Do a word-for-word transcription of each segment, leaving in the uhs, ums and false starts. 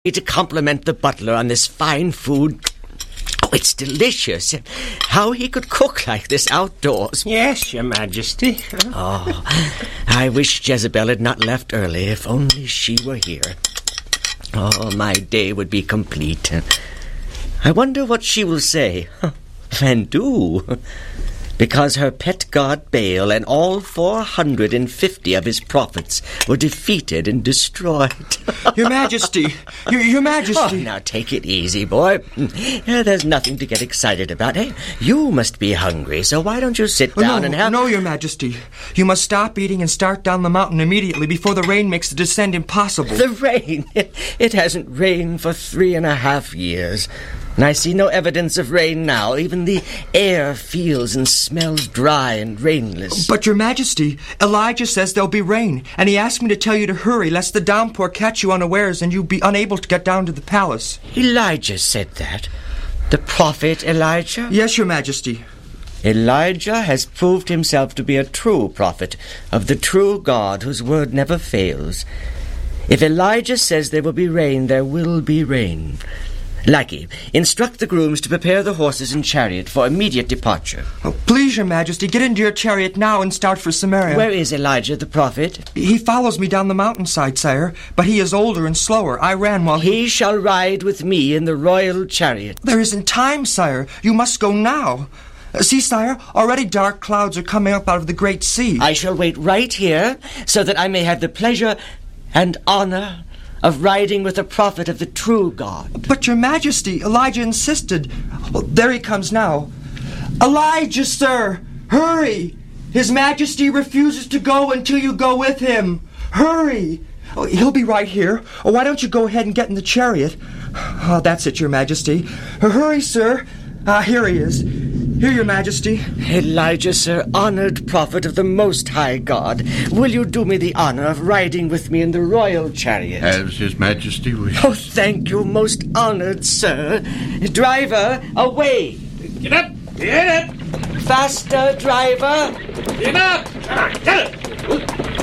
to compliment the butler on this fine food. Oh, it's delicious. How he could cook like this outdoors. Yes, Your Majesty. Oh, I wish Jezebel had not left early, if only she were here. Oh, my day would be complete. I wonder what she will say. And do. Because her pet god Baal and all four hundred and fifty of his prophets were defeated and destroyed. Your Majesty! Your, your Majesty! Oh, now take it easy, boy. There's nothing to get excited about. Hey, you must be hungry, so why don't you sit Oh, down no, and have... No, Your Majesty. You must stop eating and start down the mountain immediately before the rain makes the descent impossible. The rain? It, it hasn't rained for three and a half years. And I see no evidence of rain now. Even the air feels and smells dry and rainless. But, Your Majesty, Elijah says there'll be rain, and he asked me to tell you to hurry, lest the downpour catch you unawares and you be unable to get down to the palace. Elijah said that? The prophet Elijah? Yes, Your Majesty. Elijah has proved himself to be a true prophet of the true God whose word never fails. If Elijah says there will be rain, there will be rain. Lackey, instruct the grooms to prepare the horses and chariot for immediate departure. Oh, please, Your Majesty, get into your chariot now and start for Samaria. Where is Elijah the prophet? He follows me down the mountainside, sire, but he is older and slower. I ran while he... He shall ride with me in the royal chariot. There isn't time, sire. You must go now. Uh, see, sire, already dark clouds are coming up out of the great sea. I shall wait right here so that I may have the pleasure and honor of riding with the prophet of the true God. But, Your Majesty, Elijah insisted. Oh, there he comes now. Elijah, sir! Hurry! His Majesty refuses to go until you go with him. Hurry! Oh, he'll be right here. Oh, why don't you go ahead and get in the chariot? Oh, that's it, Your Majesty. Hurry, sir. Ah, here he is. Here, Your Majesty. Elijah, sir, honored prophet of the Most High God, will you do me the honor of riding with me in the royal chariot? As His Majesty wishes. Oh, thank you, most honored sir. Driver, away! Get up! Get up! Faster, driver! Get up! Come on, get up!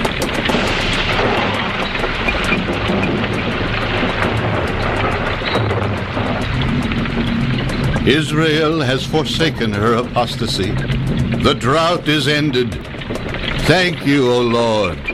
Israel has forsaken her apostasy. The drought is ended. Thank you, O Lord.